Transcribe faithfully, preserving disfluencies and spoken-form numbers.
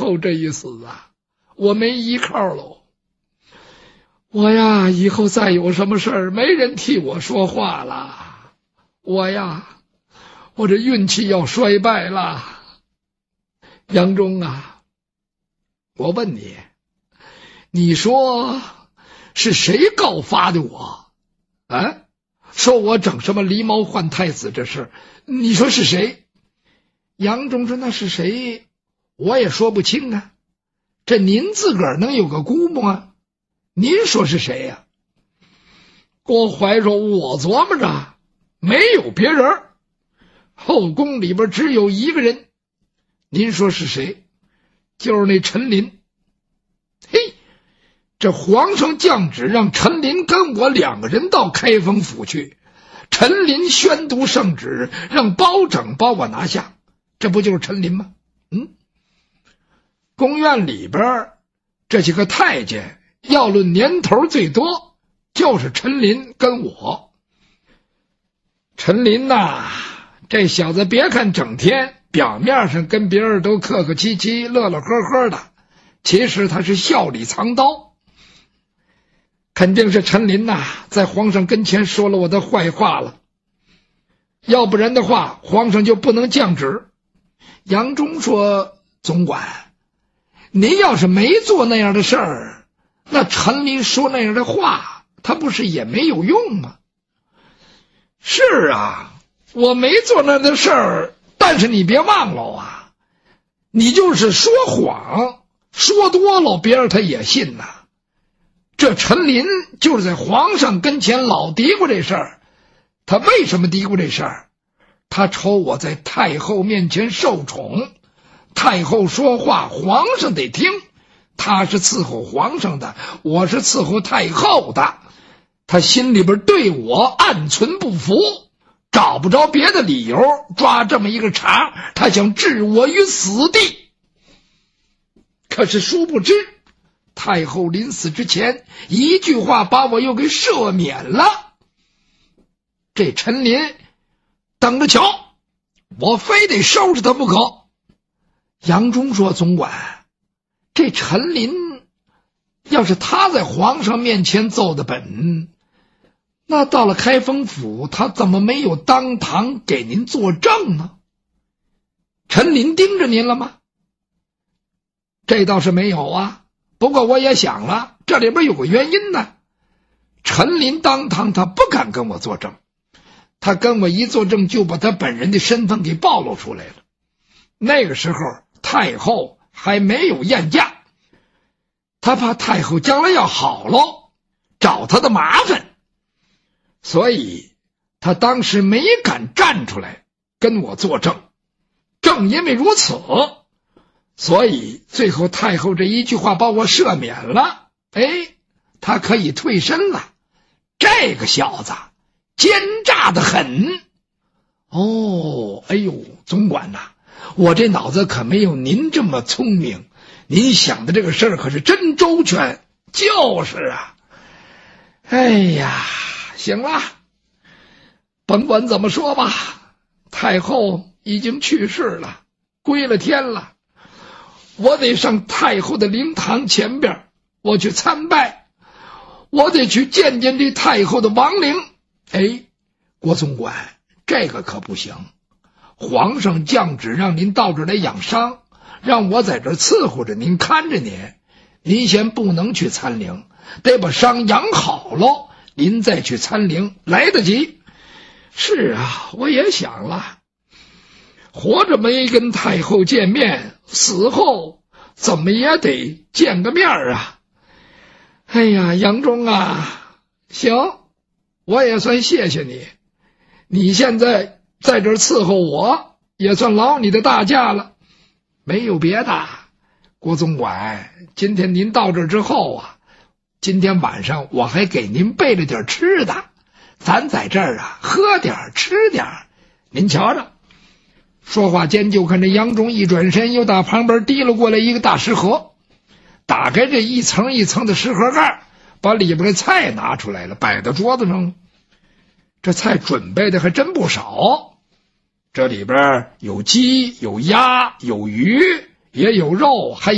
后这一死啊，我没依靠喽。我呀，以后再有什么事儿，没人替我说话了。我呀，我这运气要衰败了。杨忠啊，我问你，你说是谁告发的我？啊？说我整什么狸猫换太子这事，你说是谁？杨忠说那是谁，我也说不清啊。这您自个儿能有个估摸啊？您说是谁呀、啊？郭槐说我琢磨着没有别人，后宫里边只有一个人，您说是谁？就是那陈琳。嘿，这皇上降旨让陈琳跟我两个人到开封府去，陈琳宣读圣旨，让包拯把我拿下，这不就是陈琳吗？嗯，宫院里边这几个太监要论年头最多就是陈琳跟我。陈琳呐，这小子别看整天表面上跟别人都客客气气乐乐呵呵的，其实他是笑里藏刀。肯定是陈琳呐在皇上跟前说了我的坏话了，要不然的话皇上就不能降旨。杨忠说总管，您要是没做那样的事儿，那陈琳说那样的话他不是也没有用吗？是啊，我没做那样的事儿，但是你别忘了啊，你就是说谎说多了别人他也信呐。这陈琳就是在皇上跟前老嘀咕这事儿，他为什么嘀咕这事儿？他瞅我在太后面前受宠，太后说话皇上得听，他是伺候皇上的，我是伺候太后的，他心里边对我暗存不服，找不着别的理由，抓这么一个茬，他想置我于死地。可是殊不知太后临死之前一句话把我又给赦免了。这陈琳等着瞧，我非得收拾他不可。杨忠说总管，这陈琳要是他在皇上面前奏的本，那到了开封府他怎么没有当堂给您作证呢？陈琳盯着您了吗？这倒是没有啊，不过我也想了，这里边有个原因呢。陈琳当堂他不敢跟我作证，他跟我一作证就把他本人的身份给暴露出来了。那个时候太后还没有验驾，他怕太后将来要好喽，找他的麻烦，所以他当时没敢站出来跟我作证。正因为如此，所以最后太后这一句话把我赦免了，哎，他可以退身了。这个小子奸诈得很。哦，哎呦，总管呐，我这脑子可没有您这么聪明，您想的这个事儿可是真周全。就是啊，哎呀，行了，甭管怎么说吧，太后已经去世了，归了天了，我得上太后的灵堂前边，我去参拜，我得去见见这太后的亡灵。哎，郭总管，这个可不行，皇上降旨让您到这儿来养伤，让我在这儿伺候着您，看着您，您先不能去参灵，得把伤养好喽，您再去参灵，来得及。是啊，我也想了，活着没跟太后见面，死后怎么也得见个面啊。哎呀，杨忠啊，行，我也算谢谢你，你现在在这儿伺候我，也算劳你的大驾了。没有别的，郭总管，今天您到这儿之后啊，今天晚上我还给您备了点吃的，咱在这儿啊喝点吃点，您瞧着。说话间就看这杨忠一转身，又打旁边提了过来一个大食盒，打开这一层一层的食盒盖，把里边的菜拿出来了，摆到桌子上了。这菜准备的还真不少，这里边有鸡有鸭有鱼也有肉，还有